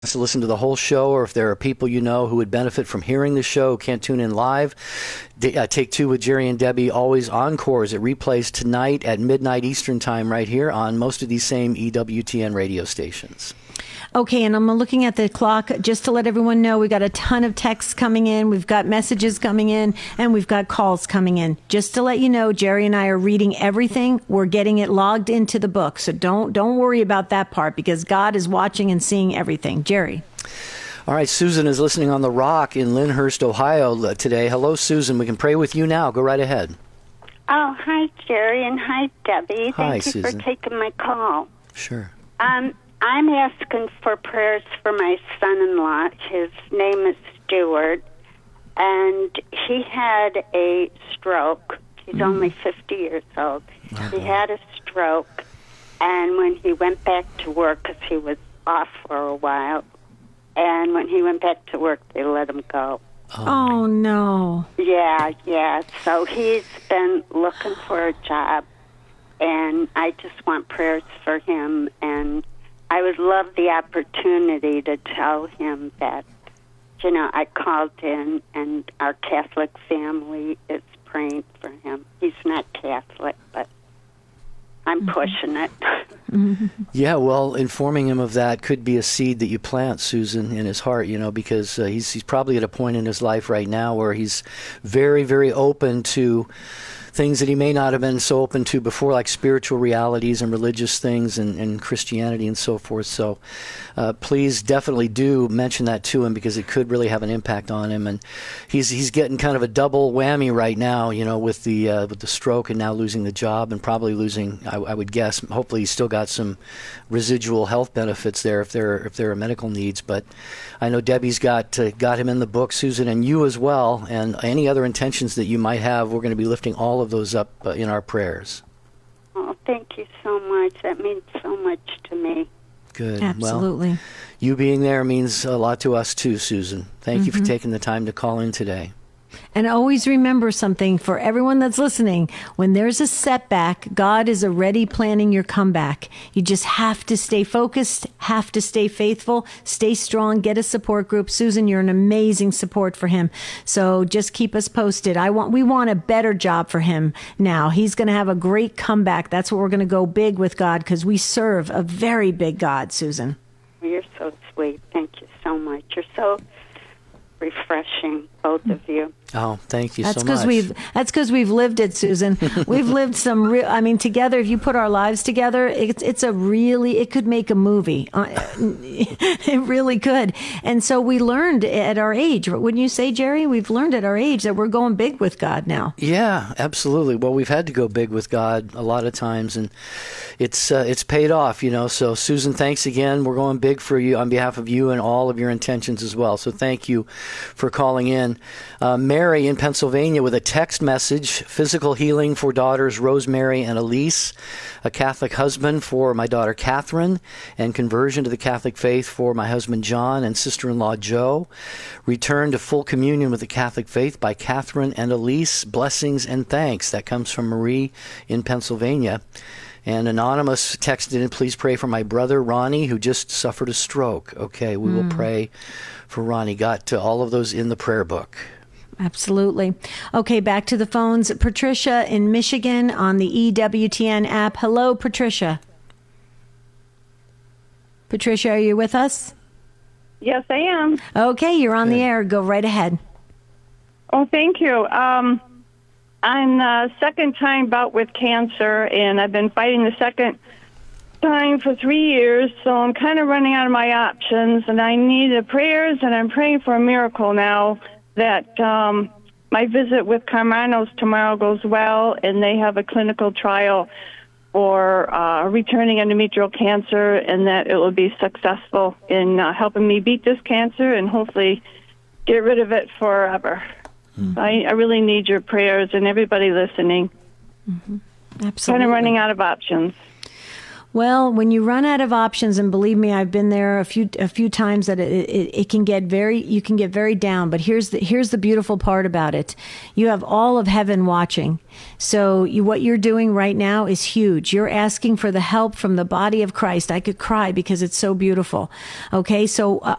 to listen to the whole show, or if there are people you know who would benefit from hearing the show, can't tune in live, Take Two with Jerry and Debbie, always encores. It replays tonight at midnight Eastern time right here on most of these same EWTN radio stations. Okay, and I'm looking at the clock just to let everyone know we got a ton of texts coming in, we've got messages coming in, and we've got calls coming in. Just to let you know, Jerry and I are reading everything. We're getting it logged into the book, so don't worry about that part, because God is watching and seeing everything. Jerry. All right, Susan is listening on The Rock in Lyndhurst, Ohio today. Hello, Susan. We can pray with you now. Go right ahead. Oh, hi, Jerry, and hi, Debbie. Hi, Thank you Susan. for taking my call. Sure. I'm asking for prayers for my son-in-law. His name is Stuart, and he had a stroke. He's only 50 years old. He had a stroke, and when he went back to work, because he was off for a while, and when he went back to work, they let him go. Oh no. Yeah. So he's been looking for a job, and I just want prayers for him, and I would love the opportunity to tell him that, I called in and our Catholic family is praying for him. He's not Catholic, but I'm pushing it. Yeah, well, informing him of that could be a seed that you plant, Susan, in his heart, because he's probably at a point in his life right now where he's very, very open to things that he may not have been so open to before, like spiritual realities and religious things and Christianity and so forth. So please definitely do mention that to him, because it could really have an impact on him. And he's getting kind of a double whammy right now, with the stroke and now losing the job, and probably losing, I would guess, hopefully he's still got some residual health benefits there if there are medical needs. But I know Debbie's got him in the book, Susan, and you as well, and any other intentions that you might have. We're going to be lifting all of those up in our prayers. Oh, thank you so much. That means so much to me. Good. Absolutely. Well, you being there means a lot to us too, Susan. Thank you for taking the time to call in today. And always remember something for everyone that's listening. When there's a setback, God is already planning your comeback. You just have to stay focused, have to stay faithful, stay strong, get a support group. Susan, you're an amazing support for him. So just keep us posted. We want a better job for him now. He's going to have a great comeback. That's what we're going to go big with God, because we serve a very big God, Susan. You're so sweet. Thank you so much. You're so refreshing, both of you. Oh, thank you so much. That's because we've lived it, Susan. We've lived some real, together, if you put our lives together, it could make a movie. It really could. And so we learned at our age, wouldn't you say, Jerry? We've learned at our age that we're going big with God now. Yeah, absolutely. Well, we've had to go big with God a lot of times, and it's paid off, So, Susan, thanks again. We're going big for you on behalf of you and all of your intentions as well. So thank you for calling in. Mary in Pennsylvania with a text message: physical healing for daughters Rosemary and Elise, a Catholic husband for my daughter Catherine, and conversion to the Catholic faith for my husband John and sister-in-law Joe. Return to full communion with the Catholic faith by Catherine and Elise. Blessings and thanks. That comes from Marie in Pennsylvania. And Anonymous texted in, please pray for my brother Ronnie, who just suffered a stroke. Okay, we will pray for Ronnie. Got all of those in the prayer book. Absolutely. Okay, back to the phones. Patricia in Michigan on the EWTN app. Hello, Patricia. Patricia, are you with us? Yes, I am. Okay, you're on the air. Go right ahead. Oh, thank you. I'm second time bout with cancer, and I've been fighting the second time for 3 years, so I'm kind of running out of my options, and I need the prayers, and I'm praying for a miracle now that my visit with Carmanos tomorrow goes well, and they have a clinical trial for returning endometrial cancer, and that it will be successful in helping me beat this cancer and hopefully get rid of it forever. I really need your prayers and everybody listening. Absolutely. Kind of running out of options. Well, when you run out of options, and believe me, I've been there a few times, that it can get you can get very down. But here's the beautiful part about it: you have all of heaven watching. So what you're doing right now is huge. You're asking for the help from the body of Christ. I could cry because it's so beautiful. Okay, so